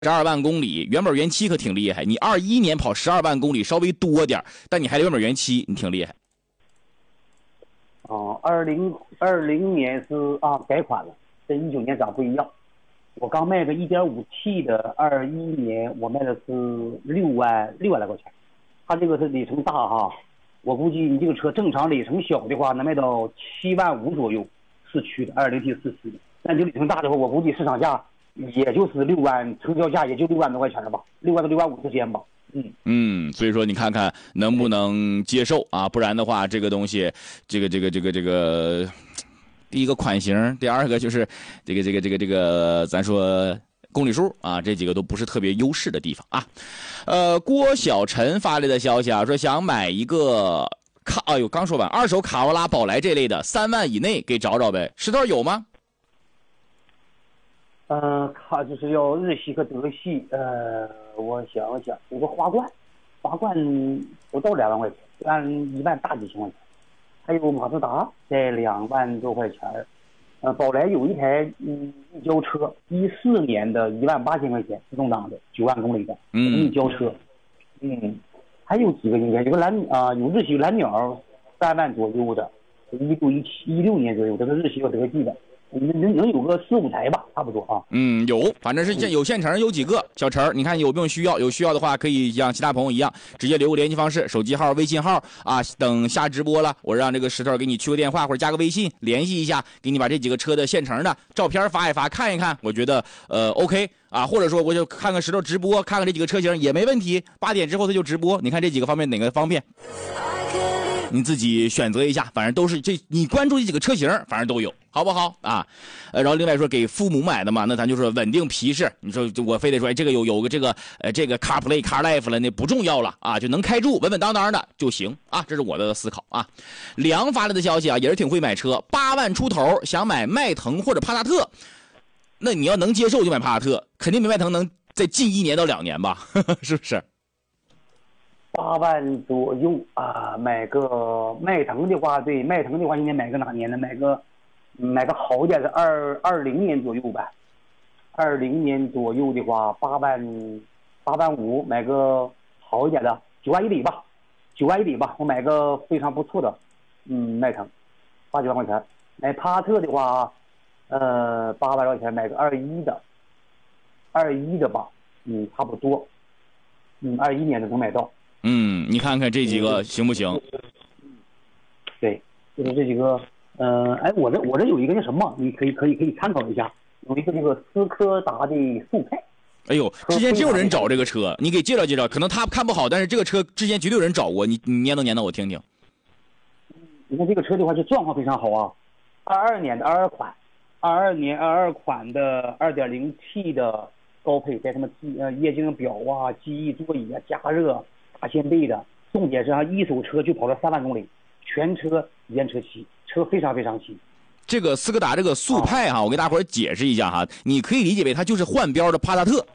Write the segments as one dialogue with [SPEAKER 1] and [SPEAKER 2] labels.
[SPEAKER 1] 12万公里，原本原漆可挺厉害。你21年跑12万公里稍微多点，但你还得原本原漆，你挺厉害。
[SPEAKER 2] 哦，20年是改款了，跟19年长不一样。我刚卖个 1.5T 的，21年我卖的是6万来块钱。它这个是里程大哈，我估计你这个车正常里程小的话能卖到7万5左右，市区的 2.0T 四驱的。但这里程大的话，我估计市场价也就是6万，成交价也就6万多块钱了吧，6万到6万5之间吧。
[SPEAKER 1] 所以说你看看能不能接受啊？不然的话，这个东西，这个，第一个款型，第二个就是这个，咱说公里数啊，这几个都不是特别优势的地方啊。郭小晨发来的消息啊，说想买一个刚说完，二手卡罗拉、宝来这类的，3万以内给找找呗。石头有吗？
[SPEAKER 2] 它就是要日系和德系，我想想，有个华冠不到2万块钱，按1万大几千块钱，还有马自达在2万多块钱，宝来有一台一交车，14年的1万8千块钱自动挡的9万公里的一交车，还有几个应该有个有日系蓝鸟3万左右的，16年左右的，是日系和德系的。能有个4、5台吧，差不多啊。
[SPEAKER 1] 有，反正是有现成，有几个小陈，你看有没有需要？有需要的话，可以像其他朋友一样，直接留个联系方式，手机号、微信号啊。等下直播了，我让这个石头给你去个电话或者加个微信联系一下，给你把这几个车的现成的照片发一发，看一看。我觉得OK 啊，或者说我就看看石头直播，看看这几个车型也没问题。8点之后他就直播，你看这几个方面哪个方便？你自己选择一下，反正都是你关注这几个车型，反正都有，好不好啊？然后另外说给父母买的嘛，那咱就说稳定皮实。你说我非得说这个有个这个CarPlay Car Life 了，那不重要了啊，就能开住稳稳当当的就行啊，这是我的思考啊。梁发来的消息啊，也是挺会买车，8万出头想买迈腾或者帕萨特，那你要能接受就买帕萨特，肯定比迈腾能在近1年到2年吧，是不是
[SPEAKER 2] ？8万左右啊，买个迈腾的话，对，迈腾的话应该买个哪年呢？买个好一点的20年左右吧。20年左右的话，8万5，买个好一点的9万1里吧，9万1里吧，我买个非常不错的，迈腾，8、9万块钱。买帕萨特的话，8万多块钱买个21的吧，差不多，21年的能买到。
[SPEAKER 1] 你看看这几个行不行？
[SPEAKER 2] 对，就是这几个，我这有一个叫什么，你可以参考一下，有一个这个斯柯达的速派。
[SPEAKER 1] 哎呦，之前真有人找这个车，你给介绍介绍。可能他看不好，但是这个车之前绝对有人找过，你念叨我听听。
[SPEAKER 2] 你看这个车的话，就状况非常好啊，22年的22款，22年22款的2.0T 的高配，带什么液晶表啊、记忆座椅啊、加热。大掀背的，重点是一手车就跑了3万公里，全车原车漆，车非常非常新。
[SPEAKER 1] 这个斯柯达这个速派我给大伙儿解释一下哈，你可以理解为它就是换标的帕萨特。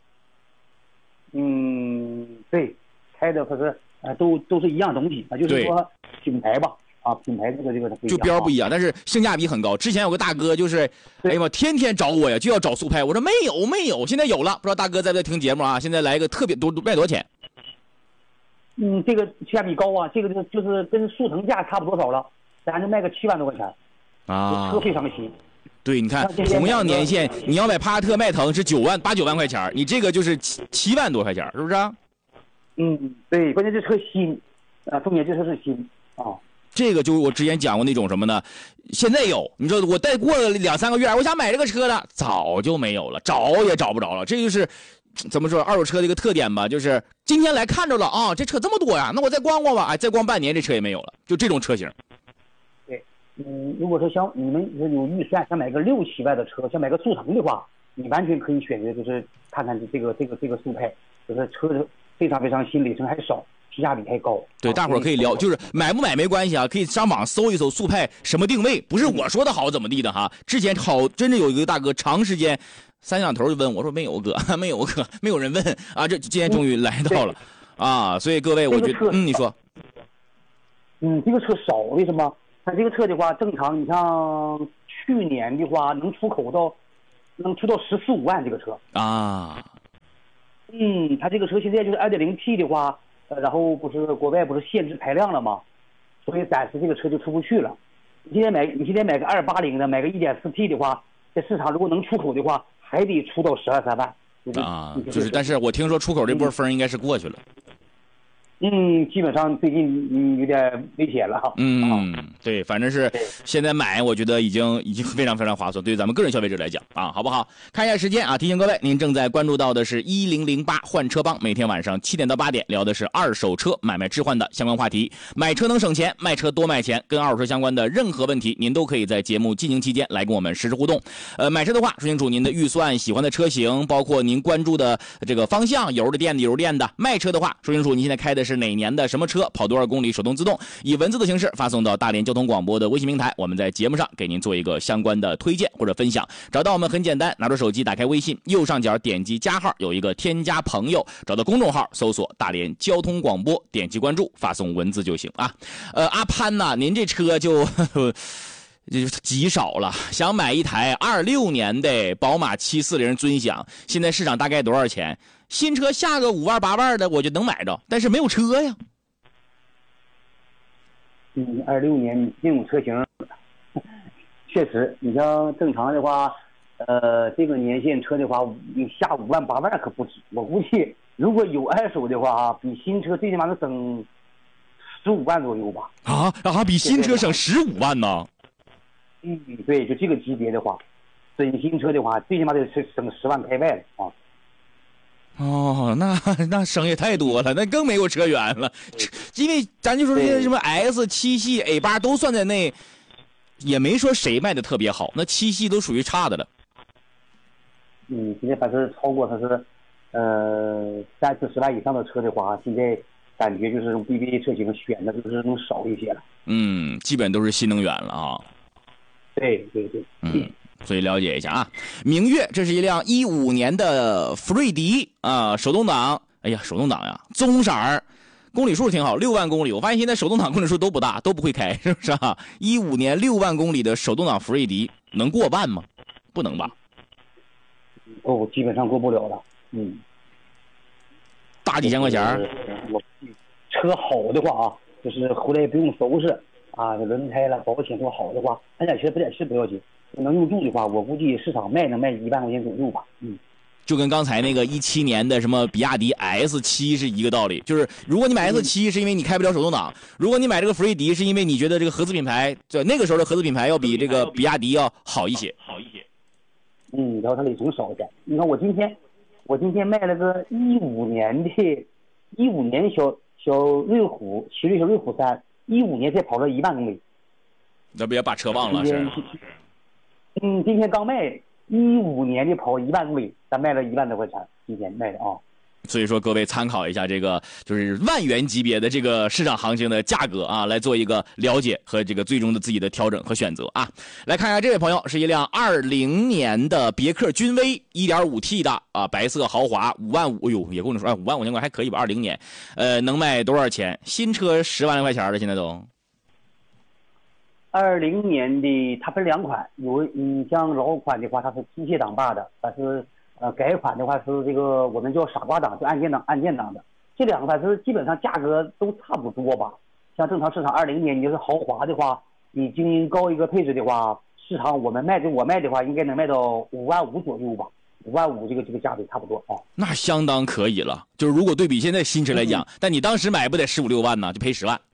[SPEAKER 2] 对，开的可是都是一样东西啊，就是说品牌吧品牌这个
[SPEAKER 1] 就标不一样，但是性价比很高。之前有个大哥就是，哎呀妈，天天找我呀，就要找速派，我说没有，现在有了，不知道大哥在不在听节目啊？现在来一个特别卖多少钱？
[SPEAKER 2] 这个性价比高啊，这个就是跟速腾价差不多少了，咱就卖个7万多块钱啊，车非常新。
[SPEAKER 1] 对，你看同样年限，你要买帕萨特、迈腾是8、9万块钱，你这个就是7万多块钱，是不是
[SPEAKER 2] 对，关键这车新重点这车是新啊。
[SPEAKER 1] 这个就是我之前讲过那种什么呢？现在有，你说我再过了2、3个月，我想买这个车了，早就没有了，找也找不着了，这就是。怎么说二手车的一个特点吧，就是今天来看着了啊，这车这么多呀，那我再逛逛吧，再逛半年这车也没有了，就这种车型。
[SPEAKER 2] 对，如果说你们有预算想买个6、7万的车，想买个速腾的话，你完全可以选择就是看看这个速派，就是车子非常非常新，里程还少，性价比还高。
[SPEAKER 1] 对，大伙儿可以聊，就是买不买没关系啊，可以上网搜一搜速派什么定位，不是我说的好怎么地的哈。之前真的有一个大哥长时间。3两头就问我说没有哥，没有人问啊，这今天终于来到了啊，所以各位我觉得你说
[SPEAKER 2] 这个车少，为什么？它这个车的话正常，你像去年的话能出到14、15万这个车它这个车现在就是 2.0T 的话，然后不是国外不是限制排量了吗？所以暂时这个车就出不去了。你现在买个280的，买个 1.4T 的话，在市场如果能出口的话，还得出到12、13万。
[SPEAKER 1] 但是我听说出口这波风应该是过去了。
[SPEAKER 2] 基本上最近有点危险了哈。
[SPEAKER 1] 对，反正是现在买，我觉得已经非常非常划算，对于咱们个人消费者来讲啊，好不好？看一下时间啊，提醒各位，您正在关注到的是1008换车帮，每天晚上7点到8点聊的是二手车买卖置换的相关话题，买车能省钱，卖车多卖钱，跟二手车相关的任何问题，您都可以在节目进行期间来跟我们实时互动。买车的话，说清楚您的预算、喜欢的车型，包括您关注的这个方向，油的、电的、油电的。卖车的话，说清楚您现在开的是哪年的什么车，跑多少公里，手动自动，以文字的形式发送到大连交通广播的微信平台，我们在节目上给您做一个相关的推荐或者分享。找到我们很简单，拿出手机打开微信，右上角点击加号，有一个添加朋友，找到公众号搜索大连交通广播，点击关注，发送文字就行啊。阿潘呐，您这车就极少了，想买一台26年的宝马740尊享，现在市场大概多少钱？新车下个5万8万的我就能买着，但是没有车呀。
[SPEAKER 2] 26年这种车型，确实，你像正常的话，这个年限车的话，你下5万8万可不止。我估计如果有二手的话，比新车最起码能省15万左右吧。
[SPEAKER 1] 比新车省15万呢？
[SPEAKER 2] 对，就这个级别的话，准新车的话，最起码得省10万开外了啊。
[SPEAKER 1] 那省也太多了，那更没有车源了。因为咱就说这些什么 S7系、A8都算在内，也没说谁卖的特别好，那7系都属于差的了。
[SPEAKER 2] 现在反正超过它是30、40万以上的车的话，现在感觉就是用 BBA 车型选的就是能少一些了。
[SPEAKER 1] 基本都是新能源了啊。
[SPEAKER 2] 对。
[SPEAKER 1] 所以了解一下啊。明月，这是一辆15年的福瑞迪啊，手动挡。哎呀，手动挡呀，棕色儿，公里数挺好，6万公里。我发现现在手动挡公里数都不大，都不会开，是不是啊？15年6万公里的手动挡福瑞迪能过万吗？不能吧？
[SPEAKER 2] 基本上过不了了。
[SPEAKER 1] 大几千块钱。
[SPEAKER 2] 我车好的话啊，就是回来不用收拾啊，轮胎了、保险都好的话，安点缺不要紧。能用住的话，我估计市场能卖1万块钱左右吧。
[SPEAKER 1] 就跟刚才那个17年的什么比亚迪 S7是一个道理，就是如果你买 S7是因为你开不了手动挡，如果你买这个福瑞迪是因为你觉得这个合资品牌，那个时候的合资品牌要比这个比亚迪要好一些。
[SPEAKER 2] 然后它里程少一点。你看我今天卖了个15年小瑞虎，奇瑞小瑞虎3，15年才跑了1万公里。
[SPEAKER 1] 那不也把车忘了是？
[SPEAKER 2] 今天刚卖15年的跑1万公里，咱卖了1万多块钱，今天卖的啊。
[SPEAKER 1] 所以说各位参考一下这个就是万元级别的这个市场行情的价格啊，来做一个了解和这个最终的自己的调整和选择啊。来看一下这位朋友，是一辆20年的别克君威 1.5T 的啊，白色豪华，5万5，哎呦，也跟你说5万5千块还可以吧？20年，能卖多少钱？新车10万来块钱了，现在都。
[SPEAKER 2] 20年的它分2款，你像老款的话，它是机械挡把的，但是改款的话是这个我们叫傻瓜挡，就按键挡的。这两个反正基本上价格都差不多吧。像正常市场20年，你就是豪华的话，你精英高一个配置的话，市场我卖的话，应该能卖到5万5左右吧。5万5这个价位差不多啊。
[SPEAKER 1] 那相当可以了。就是如果对比现在新车来讲，但你当时买不得15、16万呢，就赔10万。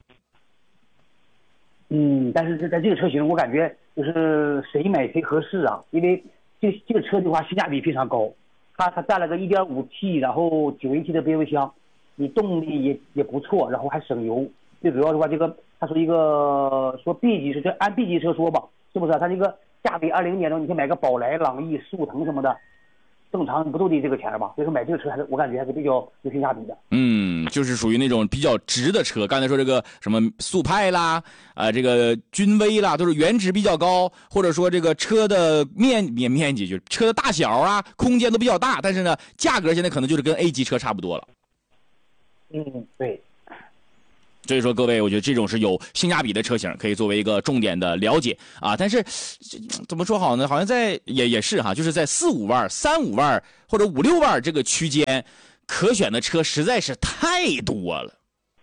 [SPEAKER 2] 但是在这个车型，我感觉就是谁买谁合适啊，因为这个车的话性价比非常高，它占了个 1.5T， 然后9AT 的变速箱，你动力也不错，然后还省油。最主要的话，这个他说一个说 B 级车，就按 B 级车说吧，是不是？他这个价比20年的，你可以买个宝来、朗逸、速腾什么的，正常不都得这个钱吧？所以说买这个车我感觉还是比较有性价比的。
[SPEAKER 1] 就是属于那种比较值的车。刚才说这个什么速派啦，这个君威啦，都是原值比较高，或者说这个车的面积就是车的大小啊，空间都比较大，但是呢，价格现在可能就是跟 A 级车差不多了。
[SPEAKER 2] 对。
[SPEAKER 1] 所以说各位，我觉得这种是有性价比的车型，可以作为一个重点的了解啊。但是怎么说好呢？好像在也是哈，就是在4、5万、3、5万或者5、6万这个区间， 可选的车实在是太多了。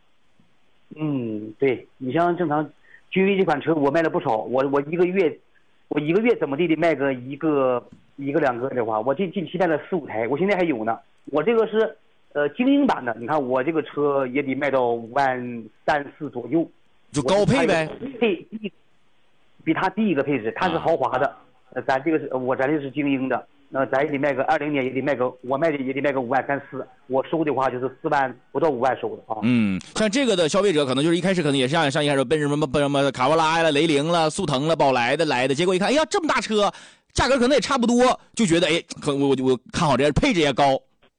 [SPEAKER 2] 对，你像正常君威这款车，我卖了不少，我一个月怎么地得卖个一个两个的话，我近期卖了4、5台，我现在还有呢。我这个是精英版的，你看我这个车也得卖到5万3、4左右，
[SPEAKER 1] 就高配呗。
[SPEAKER 2] 比它低一个配置，它是豪华的，咱这是精英的，咱也得卖个20年也得卖个，我卖的也得卖个5万3、4，我收的话就是4万不到5万收的啊。
[SPEAKER 1] 像这个的消费者可能就是一开始可能也是像一开始奔什么卡罗拉呀、雷凌了、速腾了、宝来的，结果一看，哎呀这么大车，价格可能也差不多，就觉得我看好这配置也高。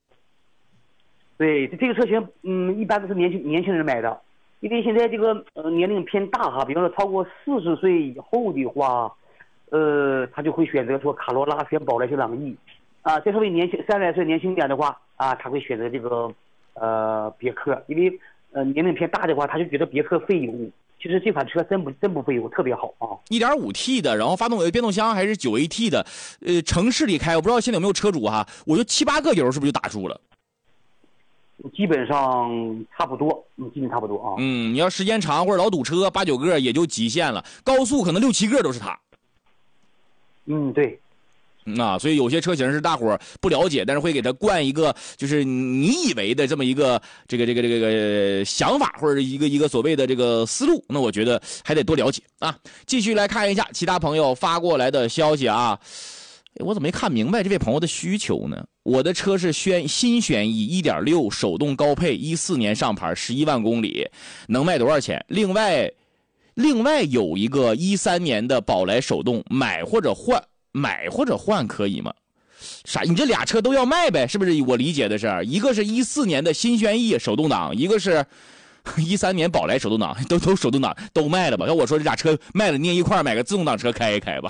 [SPEAKER 2] 对，这个车型一般都是年轻人买的。因为现在这个年龄偏大哈，比方说超过40岁以后的话，他就会选择说卡罗拉、选宝来、选朗逸，再稍微30来岁年轻一点的话他会选择这个别克，因为年龄偏大的话，他就觉得别克费油。其实这款车真不费油，特别好啊。
[SPEAKER 1] 1.5T 的，然后变动箱还是9AT 的，城市里开，我不知道现在有没有车主哈，我就7、8个油是不是就打住了？
[SPEAKER 2] 基本上差不多，基本差不多啊。
[SPEAKER 1] 你要时间长或者老堵车，8、9个也就极限了，高速可能6、7个都是它。
[SPEAKER 2] 对。
[SPEAKER 1] 所以有些车型是大伙不了解，但是会给它灌一个就是你以为的这么一个这个想法，或者一个所谓的这个思路，那我觉得还得多了解啊。继续来看一下其他朋友发过来的消息啊。我怎么没看明白这位朋友的需求呢？我的车是新轩逸 1.6 手动高配，14年上牌，11万公里，能卖多少钱？另外有一个13年的宝来手动，买或者换可以吗？啥？你这俩车都要卖呗？是不是？我理解的是，一个是14年的新轩逸手动挡，一个是13年宝来手动挡，都手动挡都卖了吧？要我说这俩车卖了，捏一块买个自动挡车开一开吧。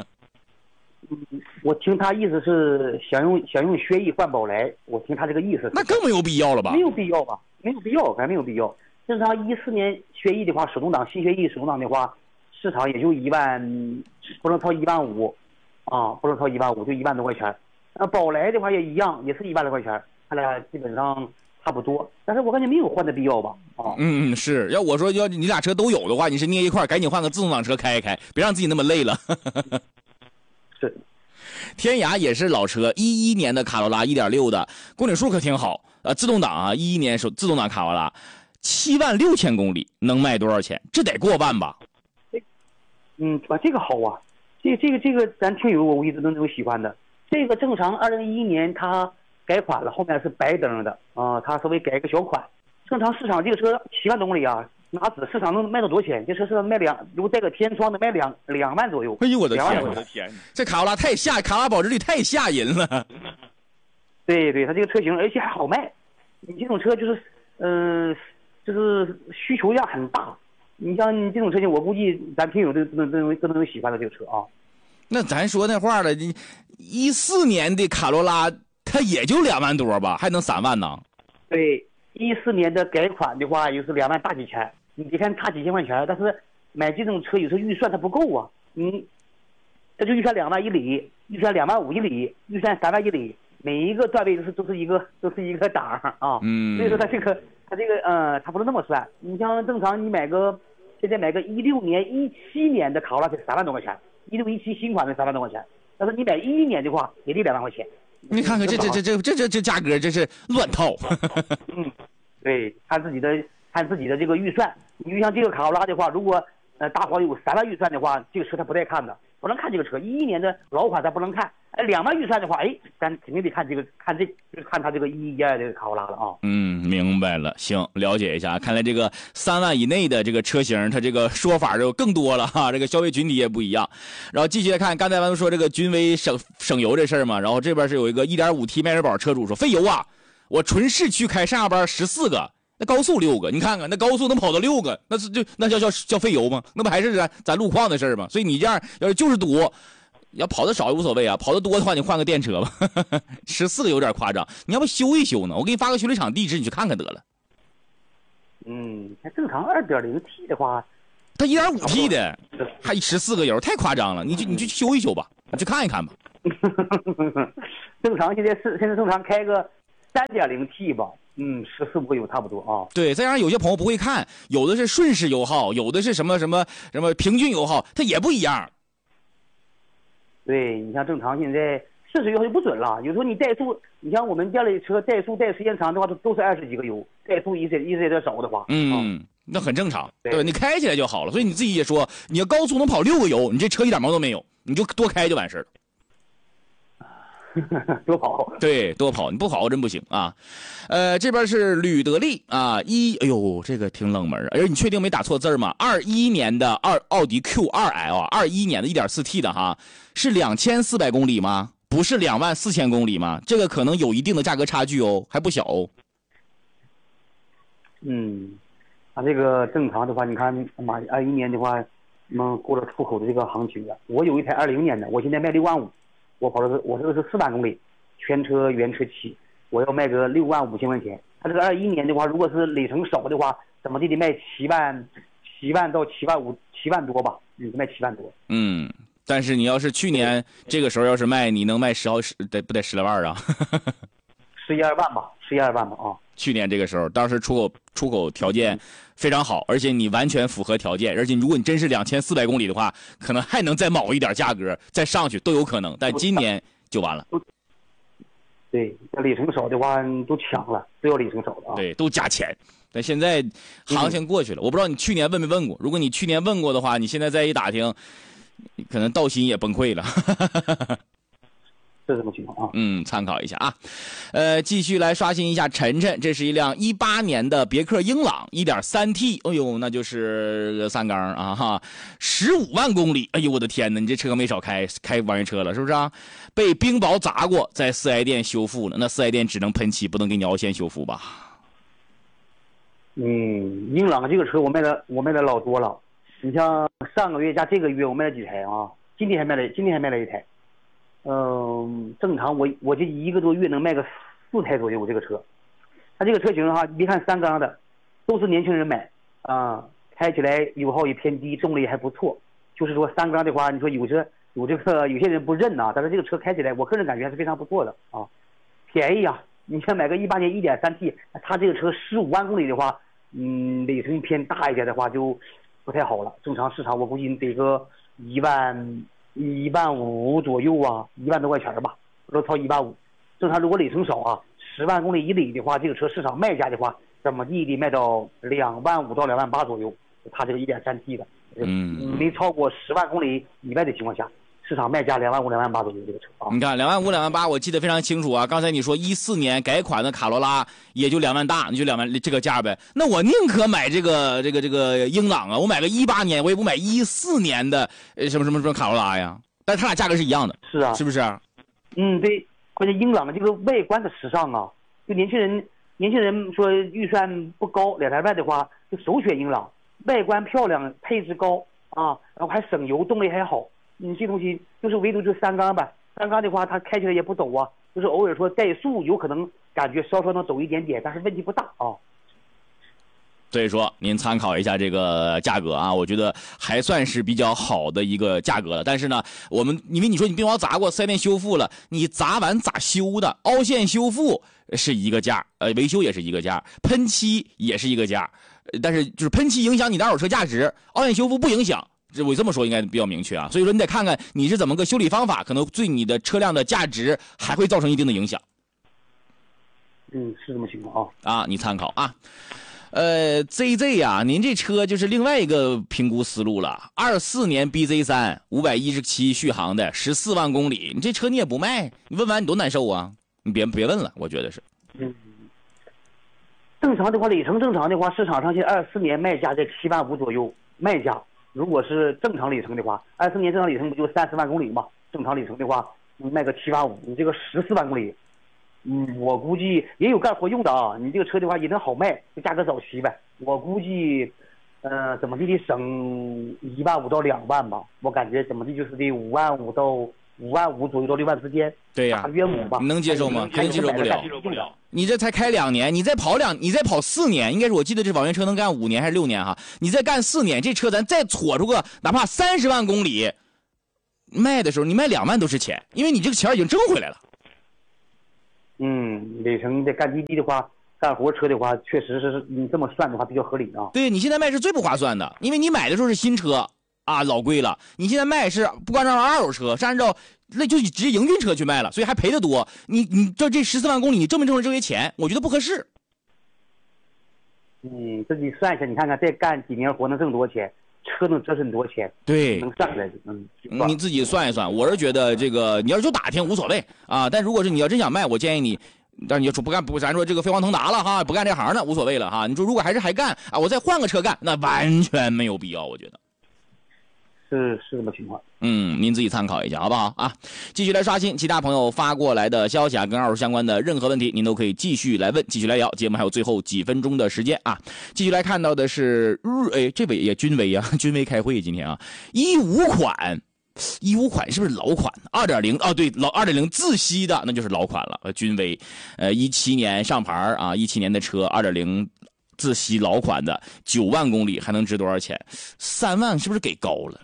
[SPEAKER 2] 我听他意思是想用轩逸换宝来，我听他这个意思。
[SPEAKER 1] 那更没有必要了吧？
[SPEAKER 2] 没有必要吧？没有必要，还没有必要。正常14年轩逸的话，手动挡新轩逸手动挡的话，市场也就1万，不能超1万5，不能超1万5，就1万多块钱。宝来的话也一样，也是1万多块钱，他俩基本上差不多。但是我感觉没有换的必要吧？
[SPEAKER 1] 是要我说要你俩车都有的话，你是捏一块赶紧换个自动挡车开一开，别让自己那么累了。
[SPEAKER 2] 是。
[SPEAKER 1] 天涯也是老车，11年的卡罗拉 1.6 的，公里数可挺好，自动挡啊，11年自动挡卡罗拉，7万6千公里，能卖多少钱？这得过万吧？
[SPEAKER 2] 这个好啊，这个咱听友我估计都有喜欢的。这个正常2011年它改款了，后面是白灯的它稍微改个小款。正常市场这个车7万多公里啊，哪止市场能卖到多少钱？这车是卖如果带个天窗的卖2万左右。
[SPEAKER 1] 哎呦我的天！这卡罗拉卡罗拉保值率太吓人了。
[SPEAKER 2] 对，它这个车型而且还好卖。你这种车就是需求量很大。你像你这种车型，我估计咱听友都能有喜欢的这个车啊。
[SPEAKER 1] 那咱说那话了，14年的卡罗拉它也就2万多吧，还能3万呢？
[SPEAKER 2] 对，14年的改款的话，也是2万大几千。你别看差几千块钱，但是买这种车有时候预算它不够啊。这就预算2万1里，预算2万5一里，预算3万1里，每一个段位都是一个档啊。所以说它这个它不能那么算。你像正常你现在买个16年、17年的卡罗拉才3万多块钱，16、17新款的3万多块钱，但是你买11年的话也得2万块钱。
[SPEAKER 1] 你看看这价格真是乱套。
[SPEAKER 2] 对，看自己的这个预算。你就像这个卡罗拉的话，如果大伙有3万预算的话，这个车他不带看的，不能看这个车。11年的老款他不能看。2万预算的话，咱肯定得看看他这个11、12这个卡罗拉了啊。
[SPEAKER 1] 明白了，行，了解一下。看来这个3万以内的这个车型，它这个说法就更多了哈，这个消费群体也不一样。然后继续来看，刚才咱们说这个君威省油这事儿嘛，然后这边是有一个 1.5T 迈锐宝车主说费油啊，我纯市区开上下班14个。那高速6个，你看看那高速能跑到6个，那叫费油吗？那不还是咱路况的事儿吗？所以你这样要是就是堵，要跑得少也无所谓啊，跑得多的话你换个电车吧。14个有点夸张，你要不修一修呢？我给你发个修理厂地址，你去看看得了。
[SPEAKER 2] 正常2.0T 的话，
[SPEAKER 1] 它 1.5T 的还14个油，太夸张了。你去修一修吧，你去看一看吧。
[SPEAKER 2] 正常现在正常开个 3.0T 吧，14不会有差不多啊。
[SPEAKER 1] 对，再加上有些朋友不会看，有的是瞬时油耗，有的是什么平均油耗，它也不一样。
[SPEAKER 2] 对，你像正常现在瞬时油耗就不准了，有时候你怠速，你像我们家里车怠速怠时间长的话，都是20几个油，怠速一直有点少的话，
[SPEAKER 1] 那很正常，对吧？你开起来就好了。所以你自己也说，你要高速能跑6个油，你这车一点毛都没有，你就多开就完事儿了。
[SPEAKER 2] 多跑，
[SPEAKER 1] 对，多跑，你不跑真不行啊。这边是吕德利啊，哎呦，这个挺冷门啊。你确定没打错字吗？21年的奥迪 Q2L 21年的 1.4T 的哈，是2400公里吗？不是24000公里吗？这个可能有一定的价格差距哦，还不小哦。
[SPEAKER 2] 它这个正常的话，你看21年的话，过了出口的这个行情了。我有一台20年的，我现在卖6万5。我这个是4万公里，全车原车漆，我要卖个6万5千块钱。它这个21年的话，如果是里程少的话，怎么地得卖7万到7万5、7万多吧？卖7万多。
[SPEAKER 1] 但是你要是去年这个时候要是卖，你能卖不得10来万啊
[SPEAKER 2] ？12万吧，12万吧啊。
[SPEAKER 1] 去年这个时候，当时出口条件非常好，而且你完全符合条件，而且如果你真是2400公里的话，可能还能再卯一点价格再上去都有可能，但今年就完了。
[SPEAKER 2] 对，里程少的话都抢了，都要里程少的啊。
[SPEAKER 1] 对，都加钱。但现在行情过去了，我不知道你去年问没问过，如果你去年问过的话，你现在再一打听，可能道心也崩溃了。
[SPEAKER 2] 是这种情况啊。
[SPEAKER 1] 参考一下啊。继续来刷新一下晨晨，这是一辆18年的别克英朗 1.3T， 哎呦，那就是3缸啊哈，15万公里，哎呦我的天哪，你这车没少开网约车了是不是啊？被冰雹砸过，在四 S 店修复了，那四 S 店只能喷漆，不能给你凹陷修复吧？
[SPEAKER 2] 英朗这个车我卖的老多了，你像上个月加这个月我卖了几台啊？今天还卖了一台。正常我这1个多月能卖个4台左右。这个车，它这个车型哈，别看3缸的，都是年轻人买啊，开起来油耗也偏低，动力还不错。就是说3缸的话，你说有些人不认呐，但是这个车开起来，我个人感觉还是非常不错的啊，便宜啊。你像买个18年 1.3T， 它这个车15万公里的话，里程偏大一点的话就不太好了。正常市场我估计得个1万5左右啊，1万多块钱吧，都超1万5。正常如果里程少啊，10万公里以里的话，这个车市场卖价的话，怎么地得卖到2万5到2万8左右。它这个 1.3T 的，没超过10万公里以外的情况下，市场卖价2万5、2万8左右这个车啊。
[SPEAKER 1] 你看2万5、2万8，我记得非常清楚啊。刚才你说14年改款的卡罗拉也就2万大，你就2万这个价呗。那我宁可买这个英朗啊，我买个18年，我也不买14年的什么卡罗拉呀。但是它俩价格是一样的，
[SPEAKER 2] 是啊，
[SPEAKER 1] 是不是？
[SPEAKER 2] 对，关键英朗的这个外观的时尚啊，就年轻人说预算不高2、3万的话，就首选英朗，外观漂亮，配置高啊，然后还省油，动力还好。这东西就是唯独就是3缸吧，3缸的话它开起来也不抖啊，就是偶尔说怠速有可能感觉稍稍能抖一点点，但是问题不大啊。
[SPEAKER 1] 所以说您参考一下这个价格啊，我觉得还算是比较好的一个价格了。但是呢，因为你说你冰雹砸过，4S店修复了，你砸完咋修的？凹陷修复是一个价，维修也是一个价，喷漆也是一个价，但是就是喷漆影响你的二手车价值，凹陷修复不影响。我这么说应该比较明确啊。所以说你得看看你是怎么个修理方法，可能对你的车辆的价值还会造成一定的影响。
[SPEAKER 2] 是这么情况啊。
[SPEAKER 1] 你参考啊。ZZ 啊，您这车就是另外一个评估思路了。24年 BZ3 517续航的14万公里，你这车你也不卖，你问完你多难受啊！你别问了，我觉得是。
[SPEAKER 2] 正常的话，里程正常的话，市场上现在24年卖价在7万5左右卖价。如果是正常里程的话，24年正常里程不就30万公里嘛？正常里程的话，卖个7万5，你这个14万公里。我估计也有干活用的啊，你这个车的话也能好卖，就价格早期呗。我估计，怎么地得省1万5到2万吧。我感觉怎么地就是得5万5到5万5左右到6万之间。
[SPEAKER 1] 对呀，
[SPEAKER 2] 约5吧。
[SPEAKER 1] 你能接受吗？肯定接受不了。你这才开2年，你再跑4年，应该是我记得这网约车能干5年还是6年哈？你再干4年，这车咱再撮出个哪怕30万公里，卖的时候你卖2万都是钱，因为你这个钱已经挣回来了。
[SPEAKER 2] 里程的干滴滴的话，干活车的话，确实是你这么算的话比较合理啊。
[SPEAKER 1] 对，你现在卖是最不划算的，因为你买的时候是新车啊，老贵了。你现在卖是不光按二手车，是按照那就直接营运车去卖了，所以还赔得多。你这14万公里，你挣没挣着这些钱？我觉得不合适。
[SPEAKER 2] 自己算一下，你看看再干几年活能挣多少钱，车能折腾多少钱？
[SPEAKER 1] 对，
[SPEAKER 2] 能上来。
[SPEAKER 1] 你自己算一算。我是觉得这个，你要是就打听无所谓啊，但如果是你要真想卖，我建议你。但是你要说不干不，咱说这个飞黄腾达了哈，不干这行的无所谓了哈。你说如果还干啊，我再换个车干，那完全没有必要，我觉得。
[SPEAKER 2] 是这么情况。
[SPEAKER 1] 您自己参考一下好不好啊？继续来刷新其他朋友发过来的消息啊，跟二手相关的任何问题您都可以继续来问，继续来聊。节目还有最后几分钟的时间啊，继续来看到的是这位也君威啊，君威开会今天啊，15款是不是老款 2.0 啊？对，老 2.0 自吸的那就是老款了。君威17年上牌啊，17年的车 2.0 自吸老款的9万公里还能值多少钱？3万是不是给高了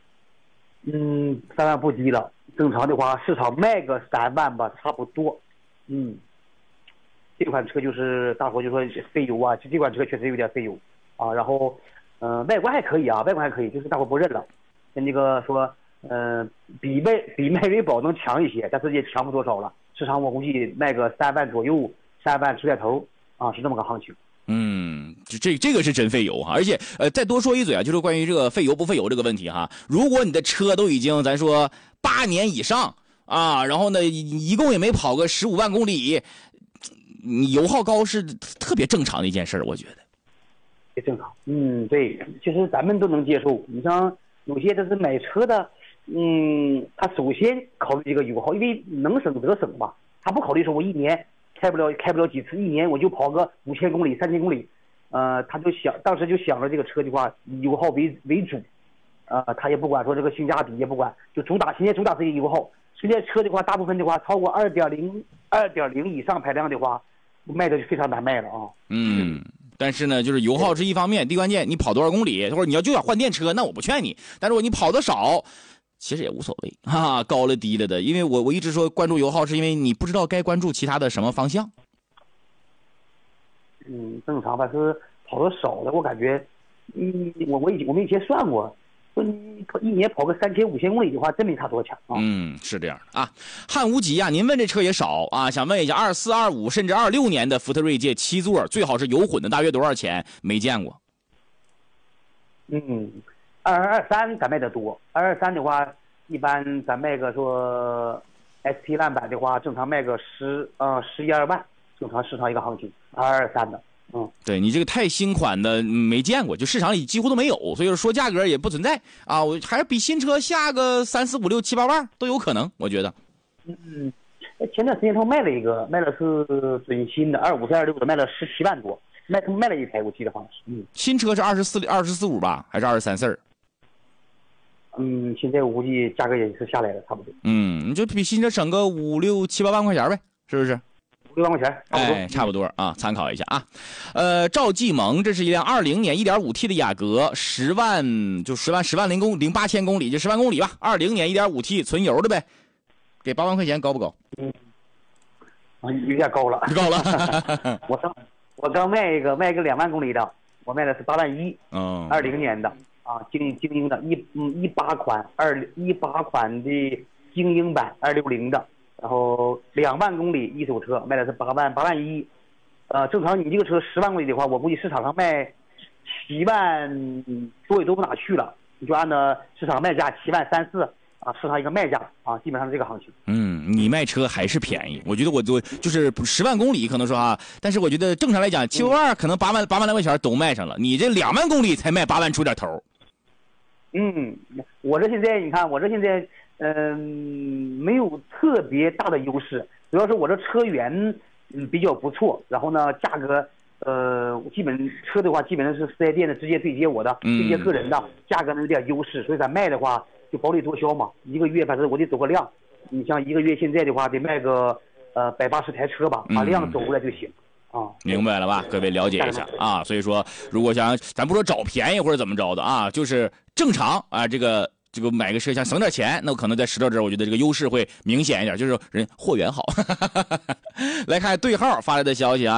[SPEAKER 2] ？3万不低了，正常的话市场卖个3万吧，差不多。这款车就是大伙就说费油啊，这款车确实有点费油啊。然后外观还可以啊，外观还可以，就是大伙不认了。跟那个说比迈锐宝能强一些，但是也强不多少了。市场我估计卖个3万左右，3万出点头啊，是这么个行情。
[SPEAKER 1] 这个是真费油哈，而且再多说一嘴啊，就是关于这个费油不费油这个问题哈。如果你的车都已经咱说8年以上啊，然后呢一共也没跑个15万公里，你油耗高是特别正常的一件事，我觉得。
[SPEAKER 2] 也正常。对，其实咱们都能接受。你像有些这是买车的，他首先考虑这个油耗，因为能省则省嘛，他不考虑说我一年开不了几次，一年我就跑个5000公里、3000公里，他就当时就想着这个车的话，以油耗为主，他也不管说这个性价比，也不管，就现在主打这个油耗。现在车的话，大部分的话超过2.0以上排量的话，卖的就非常难卖了啊。
[SPEAKER 1] 但是呢，就是油耗是一方面，第关键你跑多少公里，或者你就想换电车，那我不劝你。但如果你跑的少，其实也无所谓啊，高了低了的。因为我一直说关注油耗，是因为你不知道该关注其他的什么方向。
[SPEAKER 2] 正常，但是跑的少的，我感觉，我们以前算过，说你一年跑个3000、5000公里的话，真没差多少钱啊。
[SPEAKER 1] 是这样的啊。汉无极啊，您问这车也少啊，想问一下24、25甚至26年的福特锐界7座，最好是油混的，大约多少钱？没见过。
[SPEAKER 2] 2223咱卖的多，223的话，一般咱卖个说 ST 烂版的话，正常卖个11、12万，正常市场一个行情，223的。
[SPEAKER 1] 对，你这个太新款的没见过，就市场里几乎都没有，所以说价格也不存在啊。我还是比新车下个3、4、5、6、7、8万都有可能，我觉得。
[SPEAKER 2] 前段时间他卖了一个，卖的是准新的25、26的，卖了17万多，卖了一台，我记得好像是。
[SPEAKER 1] 新车是24、5吧，还是23、4？
[SPEAKER 2] 现在我估计价格也是下来了，差不多。
[SPEAKER 1] 你就比新车省个5、6、7、8万块钱呗，是不是
[SPEAKER 2] ？5、6万块钱，
[SPEAKER 1] 差不多啊，参考一下啊。赵继萌，这是一辆20年 1.5T 的雅阁，10万08千公里，就10万公里吧。20年 1.5T 纯油的呗，给8万块钱高不高？
[SPEAKER 2] 有点高了。
[SPEAKER 1] 高了。
[SPEAKER 2] 我刚卖一个2万公里的，我卖的是8万1。20年的啊，精英的18款的精英版260的。然后2万公里一手车卖的是8万1，正常你这个车10万公里的话，我估计市场上卖7万多也都不哪去了，你就按照市场卖价7万3、4啊，市场一个卖价啊，基本上是这个行情。
[SPEAKER 1] 你卖车还是便宜，我觉得我就是10万公里可能说啊，但是我觉得正常来讲7万2可能8万来块钱都卖上了，你这2万公里才卖8万出点头。
[SPEAKER 2] 我这现在你看，我这现在。没有特别大的优势，主要是我这车源比较不错，然后呢价格车的话基本上是4S店的直接对接我的，对接个人的，价格有点优势，所以咱卖的话就薄利多销嘛，一个月反正我得走个量，你像一个月现在的话得卖个180台车吧，把量走过来就行。
[SPEAKER 1] 明白了吧？各位了解一下啊。所以说，如果想咱不说找便宜或者怎么着的啊，就是正常啊，这个这个买个摄像省点钱，那我可能在石头这儿，我觉得这个优势会明显一点，就是人货源好。来看对号发来的消息啊。